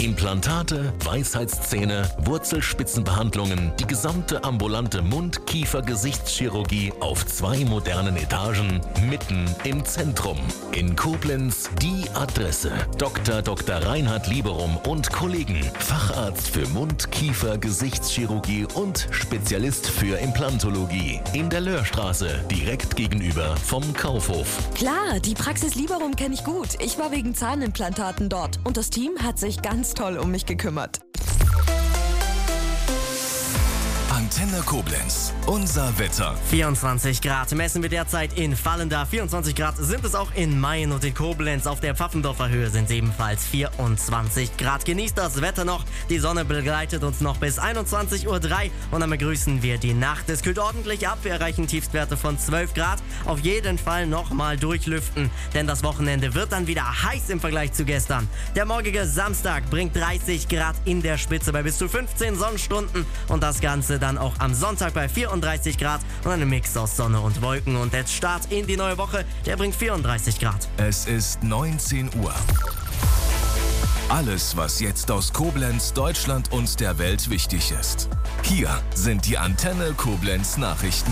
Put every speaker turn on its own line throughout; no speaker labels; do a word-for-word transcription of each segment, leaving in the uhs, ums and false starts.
Implantate, Weisheitszähne, Wurzelspitzenbehandlungen, die gesamte ambulante Mund-, Kiefer-, Gesichtschirurgie auf zwei modernen Etagen mitten im Zentrum. In Koblenz die Adresse: Doktor Doktor Reinhard Lieberum und Kollegen, Facharzt für Mund-, Kiefer-, Gesichtschirurgie und Spezialist für Implantologie. In der Löhrstraße, direkt gegenüber vom Kaufhof.
Klar, die Praxis Lieberum kenne ich gut. Ich war wegen Zahnimplantaten dort und das Team hat sich ganz toll um mich gekümmert.
Antenne Koblenz, unser Wetter.
vierundzwanzig Grad messen wir derzeit in Vallendar. vierundzwanzig Grad sind es auch in Mayen und in Koblenz. Auf der Pfaffendorfer Höhe sind es ebenfalls vierundzwanzig Grad. Genießt das Wetter noch. Die Sonne begleitet uns noch bis einundzwanzig Uhr drei und dann begrüßen wir die Nacht. Es kühlt ordentlich ab. Wir erreichen Tiefstwerte von zwölf Grad. Auf jeden Fall nochmal durchlüften, denn das Wochenende wird dann wieder heiß im Vergleich zu gestern. Der morgige Samstag bringt dreißig Grad in der Spitze bei bis zu fünfzehn Sonnenstunden und das Ganze dann auch am Sonntag bei vierunddreißig Grad und einem Mix aus Sonne und Wolken. Und der Start in die neue Woche, der bringt vierunddreißig Grad.
Es ist neunzehn Uhr. Alles, was jetzt aus Koblenz, Deutschland und der Welt wichtig ist. Hier sind die Antenne Koblenz Nachrichten.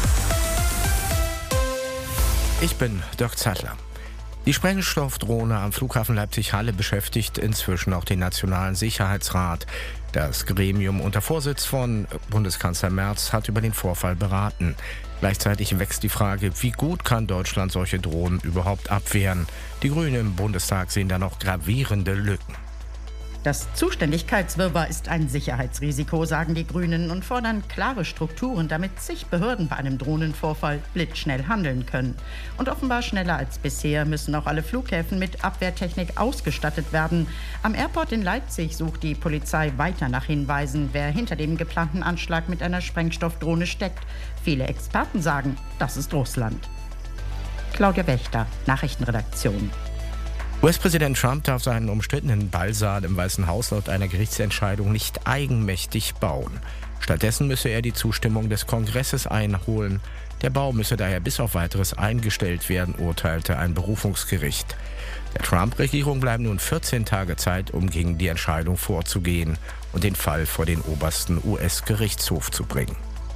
Ich bin Dirk Zattler. Die Sprengstoffdrohne am Flughafen Leipzig-Halle beschäftigt inzwischen auch den Nationalen Sicherheitsrat. Das Gremium unter Vorsitz von Bundeskanzler Merz hat über den Vorfall beraten. Gleichzeitig wächst die Frage, wie gut kann Deutschland solche Drohnen überhaupt abwehren? Die Grünen im Bundestag sehen da noch gravierende Lücken.
Das Zuständigkeitswirrwarr ist ein Sicherheitsrisiko, sagen die Grünen und fordern klare Strukturen, damit zig Behörden bei einem Drohnenvorfall blitzschnell handeln können. Und offenbar schneller als bisher müssen auch alle Flughäfen mit Abwehrtechnik ausgestattet werden. Am Airport in Leipzig sucht die Polizei weiter nach Hinweisen, wer hinter dem geplanten Anschlag mit einer Sprengstoffdrohne steckt. Viele Experten sagen, das ist Russland. Claudia Wächter, Nachrichtenredaktion.
U S-Präsident Trump darf seinen umstrittenen Ballsaal im Weißen Haus laut einer Gerichtsentscheidung nicht eigenmächtig bauen. Stattdessen müsse er die Zustimmung des Kongresses einholen. Der Bau müsse daher bis auf Weiteres eingestellt werden, urteilte ein Berufungsgericht. Der Trump-Regierung bleiben nun vierzehn Tage Zeit, um gegen die Entscheidung vorzugehen und den Fall vor den obersten U S-Gerichtshof zu bringen.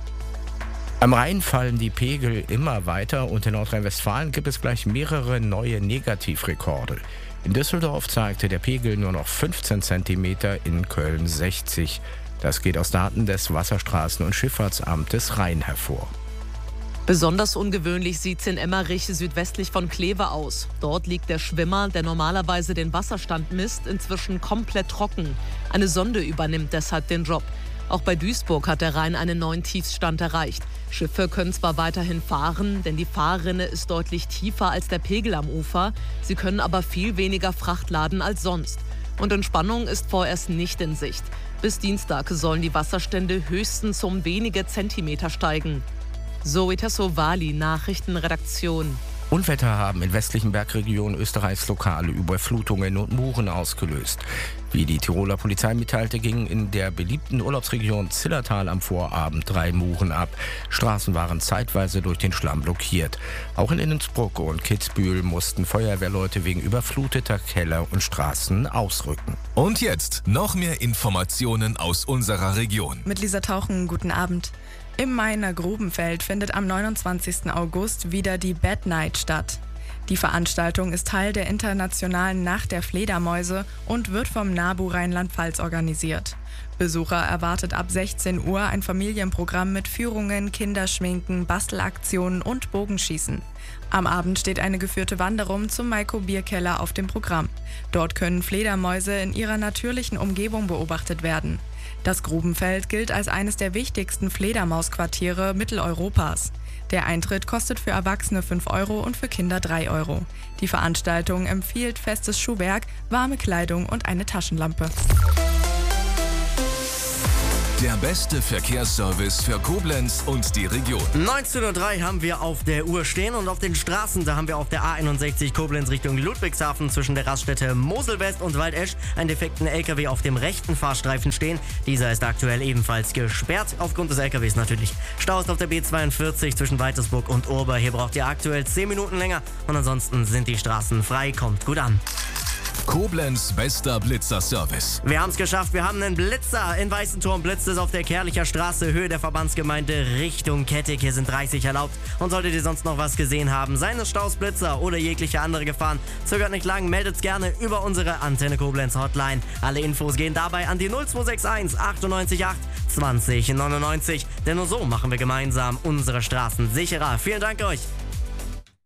Am Rhein fallen die Pegel immer weiter und in Nordrhein-Westfalen gibt es gleich mehrere neue Negativrekorde. In Düsseldorf zeigte der Pegel nur noch fünfzehn Zentimeter, in Köln sechzig. Das geht aus Daten des Wasserstraßen- und Schifffahrtsamtes Rhein hervor.
Besonders ungewöhnlich sieht's in Emmerich südwestlich von Kleve aus. Dort liegt der Schwimmer, der normalerweise den Wasserstand misst, inzwischen komplett trocken. Eine Sonde übernimmt deshalb den Job. Auch bei Duisburg hat der Rhein einen neuen Tiefstand erreicht. Schiffe können zwar weiterhin fahren, denn die Fahrrinne ist deutlich tiefer als der Pegel am Ufer. Sie können aber viel weniger Fracht laden als sonst. Und Entspannung ist vorerst nicht in Sicht. Bis Dienstag sollen die Wasserstände höchstens um wenige Zentimeter steigen. Zoe Tassovali, Nachrichtenredaktion.
Unwetter haben in westlichen Bergregionen Österreichs lokale Überflutungen und Muren ausgelöst. Wie die Tiroler Polizei mitteilte, gingen in der beliebten Urlaubsregion Zillertal am Vorabend drei Muren ab. Straßen waren zeitweise durch den Schlamm blockiert. Auch in Innsbruck und Kitzbühel mussten Feuerwehrleute wegen überfluteter Keller und Straßen ausrücken.
Und jetzt noch mehr Informationen aus unserer Region.
Mit Lisa Tauchen, guten Abend. Im Mainer Grubenfeld findet am neunundzwanzigsten August wieder die Bad Night statt. Die Veranstaltung ist Teil der internationalen Nacht der Fledermäuse und wird vom NABU Rheinland-Pfalz organisiert. Besucher erwartet ab sechzehn Uhr ein Familienprogramm mit Führungen, Kinderschminken, Bastelaktionen und Bogenschießen. Am Abend steht eine geführte Wanderung zum Maiko-Bierkeller auf dem Programm. Dort können Fledermäuse in ihrer natürlichen Umgebung beobachtet werden. Das Grubenfeld gilt als eines der wichtigsten Fledermausquartiere Mitteleuropas. Der Eintritt kostet für Erwachsene fünf Euro und für Kinder drei Euro. Die Veranstaltung empfiehlt festes Schuhwerk, warme Kleidung und eine Taschenlampe.
Der beste Verkehrsservice für Koblenz und die Region.
neunzehn Uhr drei haben wir auf der Uhr stehen und auf den Straßen, da haben wir auf der A einundsechzig Koblenz Richtung Ludwigshafen zwischen der Raststätte Moselwest und Waldesch einen defekten L K W auf dem rechten Fahrstreifen stehen. Dieser ist aktuell ebenfalls gesperrt, aufgrund des L K Ws natürlich. Stau ist auf der B zweiundvierzig zwischen Weitersburg und Urber. Hier braucht ihr aktuell zehn Minuten länger und ansonsten sind die Straßen frei. Kommt gut an.
Koblenz bester Blitzerservice.
Wir haben es geschafft, wir haben einen Blitzer. In Weißenturm blitzt es auf der Kerlicher Straße, Höhe der Verbandsgemeinde Richtung Kettig. Hier sind dreißig erlaubt. Und solltet ihr sonst noch was gesehen haben, seien es Staus, Blitzer oder jegliche andere Gefahren, zögert nicht lang, meldet es gerne über unsere Antenne Koblenz Hotline. Alle Infos gehen dabei an die null zwei sechs eins achtundneunzig acht zwanzig neunundneunzig. Denn nur so machen wir gemeinsam unsere Straßen sicherer. Vielen Dank euch.